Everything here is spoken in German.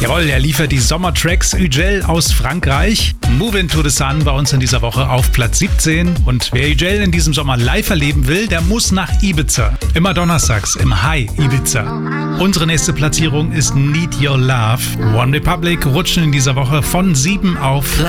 Jawohl, er liefert die Sommertracks. Ugel aus Frankreich. Move Into the Sun bei uns in dieser Woche auf Platz 17. Und wer Ugel in diesem Sommer live erleben will, der muss nach Ibiza. Immer donnerstags im High Ibiza. Unsere nächste Platzierung ist Need Your Love. One Republic rutschen in dieser Woche von 7 auf